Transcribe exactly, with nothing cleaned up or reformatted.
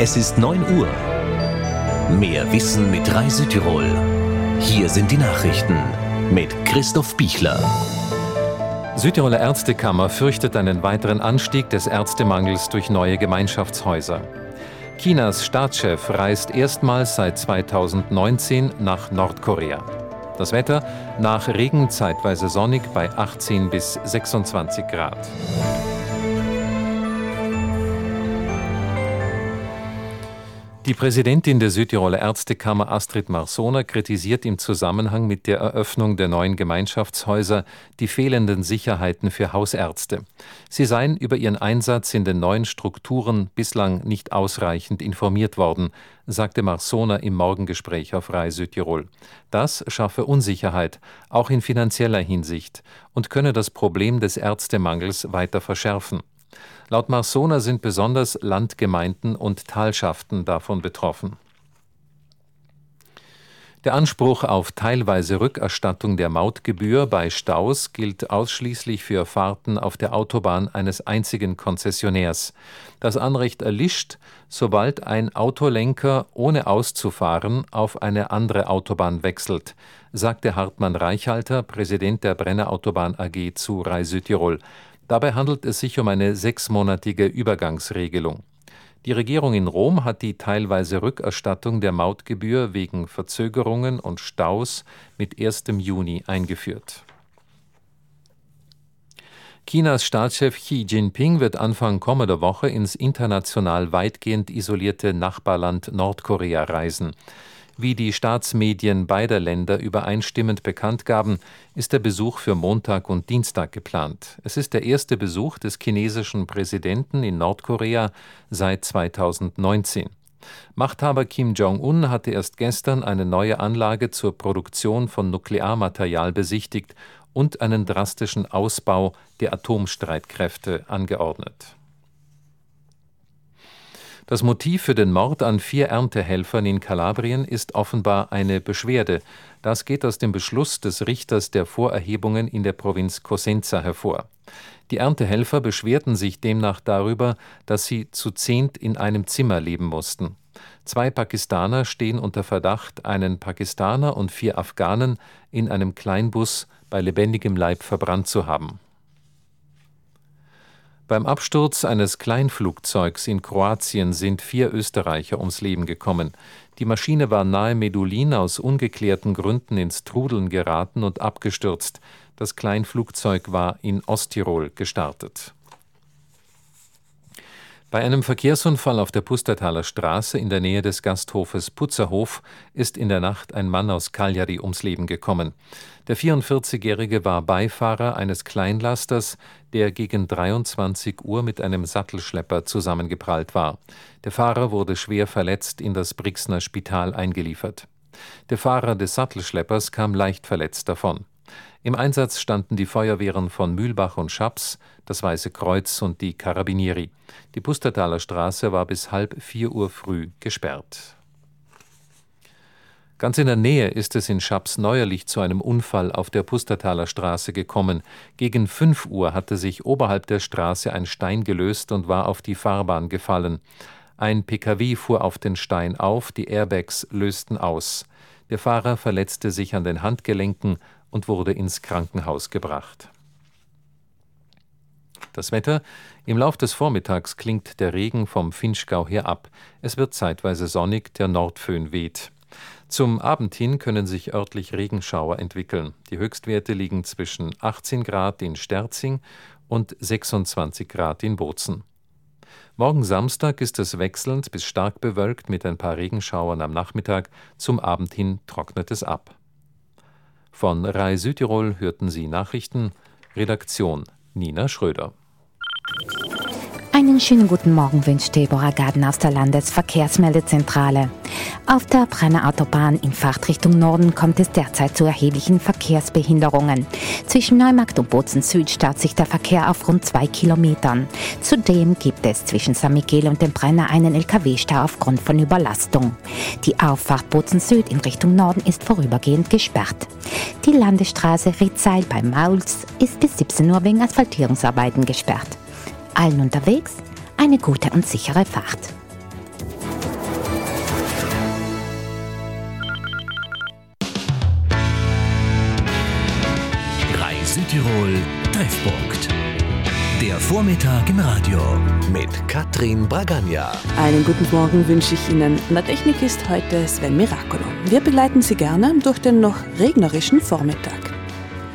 Es ist neun Uhr. Mehr Wissen mit Rai Südtirol. Hier sind die Nachrichten mit Christoph Bichler. Südtiroler Ärztekammer fürchtet einen weiteren Anstieg des Ärztemangels durch neue Gemeinschaftshäuser. Chinas Staatschef reist erstmals seit zweitausendneunzehn nach Nordkorea. Das Wetter: nach Regen zeitweise sonnig bei achtzehn bis sechsundzwanzig Grad. Die Präsidentin der Südtiroler Ärztekammer Astrid Marsoner kritisiert im Zusammenhang mit der Eröffnung der neuen Gemeinschaftshäuser die fehlenden Sicherheiten für Hausärzte. Sie seien über ihren Einsatz in den neuen Strukturen bislang nicht ausreichend informiert worden, sagte Marsoner im Morgengespräch auf Rai Südtirol. Das schaffe Unsicherheit, auch in finanzieller Hinsicht, und könne das Problem des Ärztemangels weiter verschärfen. Laut Marsoner sind besonders Landgemeinden und Talschaften davon betroffen. Der Anspruch auf teilweise Rückerstattung der Mautgebühr bei Staus gilt ausschließlich für Fahrten auf der Autobahn eines einzigen Konzessionärs. Das Anrecht erlischt, sobald ein Autolenker ohne auszufahren auf eine andere Autobahn wechselt, sagte Hartmann Reichhalter, Präsident der Brenner Autobahn A G, zu Rai Südtirol. Dabei handelt es sich um eine sechsmonatige Übergangsregelung. Die Regierung in Rom hat die teilweise Rückerstattung der Mautgebühr wegen Verzögerungen und Staus mit ersten Juni eingeführt. Chinas Staatschef Xi Jinping wird Anfang kommender Woche ins international weitgehend isolierte Nachbarland Nordkorea reisen. Wie die Staatsmedien beider Länder übereinstimmend bekannt gaben, ist der Besuch für Montag und Dienstag geplant. Es ist der erste Besuch des chinesischen Präsidenten in Nordkorea seit zweitausendneunzehn. Machthaber Kim Jong-un hatte erst gestern eine neue Anlage zur Produktion von Nuklearmaterial besichtigt und einen drastischen Ausbau der Atomstreitkräfte angeordnet. Das Motiv für den Mord an vier Erntehelfern in Kalabrien ist offenbar eine Beschwerde. Das geht aus dem Beschluss des Richters der Vorerhebungen in der Provinz Cosenza hervor. Die Erntehelfer beschwerten sich demnach darüber, dass sie zu zehnt in einem Zimmer leben mussten. Zwei Pakistaner stehen unter Verdacht, einen Pakistaner und vier Afghanen in einem Kleinbus bei lebendigem Leib verbrannt zu haben. Beim Absturz eines Kleinflugzeugs in Kroatien sind vier Österreicher ums Leben gekommen. Die Maschine war nahe Medulin aus ungeklärten Gründen ins Trudeln geraten und abgestürzt. Das Kleinflugzeug war in Osttirol gestartet. Bei einem Verkehrsunfall auf der Pustertaler Straße in der Nähe des Gasthofes Putzerhof ist in der Nacht ein Mann aus Cagliari ums Leben gekommen. Der vierundvierzigjährige war Beifahrer eines Kleinlasters, der gegen dreiundzwanzig Uhr mit einem Sattelschlepper zusammengeprallt war. Der Fahrer wurde schwer verletzt in das Brixner Spital eingeliefert. Der Fahrer des Sattelschleppers kam leicht verletzt davon. Im Einsatz standen die Feuerwehren von Mühlbach und Schaps, das Weiße Kreuz und die Carabinieri. Die Pustertaler Straße war bis halb vier Uhr früh gesperrt. Ganz in der Nähe ist es in Schaps neuerlich zu einem Unfall auf der Pustertaler Straße gekommen. Gegen fünf Uhr hatte sich oberhalb der Straße ein Stein gelöst und war auf die Fahrbahn gefallen. Ein P K W fuhr auf den Stein auf, die Airbags lösten aus. Der Fahrer verletzte sich an den Handgelenken und wurde ins Krankenhaus gebracht. Das Wetter: Im Lauf des Vormittags klingt der Regen vom Vinschgau her ab. Es wird zeitweise sonnig, der Nordföhn weht. Zum Abend hin können sich örtlich Regenschauer entwickeln. Die Höchstwerte liegen zwischen achtzehn Grad in Sterzing und sechsundzwanzig Grad in Bozen. Morgen Samstag ist es wechselnd bis stark bewölkt mit ein paar Regenschauern am Nachmittag. Zum Abend hin trocknet es ab. Von Rai Südtirol hörten Sie Nachrichten. Redaktion Nina Schröder. Einen schönen guten Morgen wünscht Deborah Gaden aus der Landesverkehrsmeldezentrale. Auf der Brenner Autobahn in Fahrtrichtung Norden kommt es derzeit zu erheblichen Verkehrsbehinderungen. Zwischen Neumarkt und Bozen Süd staut sich der Verkehr auf rund zwei Kilometern. Zudem gibt es zwischen San Miguel und dem Brenner einen L K W-Stau aufgrund von Überlastung. Die Auffahrt Bozen Süd in Richtung Norden ist vorübergehend gesperrt. Die Landesstraße Riedseil bei Mauls ist bis siebzehn Uhr wegen Asphaltierungsarbeiten gesperrt. Allen unterwegs eine gute und sichere Fahrt. Südtirol Treffpunkt. Der Vormittag im Radio mit Katrin Bragagna. Einen guten Morgen wünsche ich Ihnen. An der Technik ist heute Sven Miracolo. Wir begleiten Sie gerne durch den noch regnerischen Vormittag.